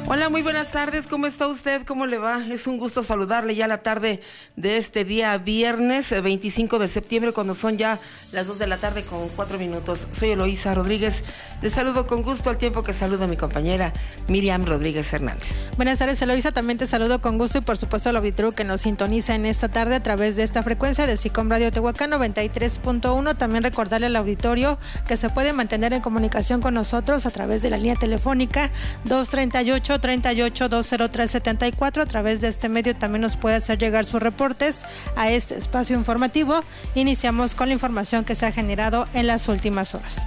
Hola, muy buenas tardes. ¿Cómo está usted? ¿Cómo le va? Es un gusto saludarle ya la tarde de este día viernes 25 de septiembre, cuando son ya las 2 de la tarde con 4 minutos. Soy Eloísa Rodríguez. Le saludo con gusto al tiempo que saludo a mi compañera Miriam Rodríguez Hernández. Buenas tardes, Eloísa. También te saludo con gusto y por supuesto al auditorio que nos sintoniza en esta tarde a través de esta frecuencia de SICOM Radio Tehuacán 93.1. También recordarle al auditorio que se puede mantener en comunicación con nosotros a través de la línea telefónica 238-203-74. A través de este medio también nos puede hacer llegar sus reportes a este espacio informativo. Iniciamos con la información que se ha generado en las últimas horas.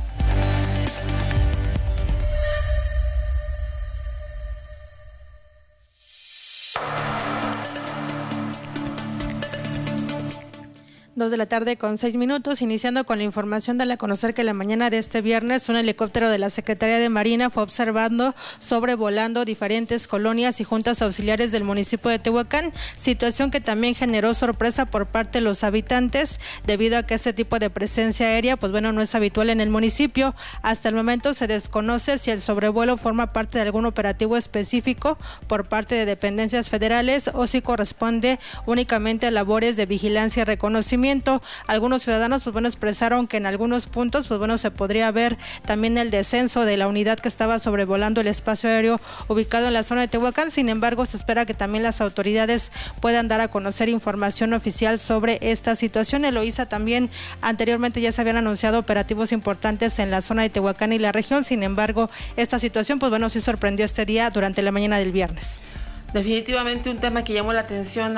Dos de la tarde con 6 minutos, iniciando con la información de a conocer que la mañana de este viernes un helicóptero de la Secretaría de Marina fue observando sobrevolando diferentes colonias y juntas auxiliares del municipio de Tehuacán, situación que también generó sorpresa por parte de los habitantes debido a que este tipo de presencia aérea no es habitual en el municipio. Hasta el momento se desconoce si el sobrevuelo forma parte de algún operativo específico por parte de dependencias federales o si corresponde únicamente a labores de vigilancia y reconocimiento. Algunos ciudadanos expresaron que en algunos puntos se podría ver también el descenso de la unidad que estaba sobrevolando el espacio aéreo ubicado en la zona de Tehuacán. Sin embargo, se espera que también las autoridades puedan dar a conocer información oficial sobre esta situación. Eloísa, también anteriormente ya se habían anunciado operativos importantes en la zona de Tehuacán y la región. Sin embargo, esta situación sí sorprendió este día durante la mañana del viernes. Definitivamente un tema que llamó la atención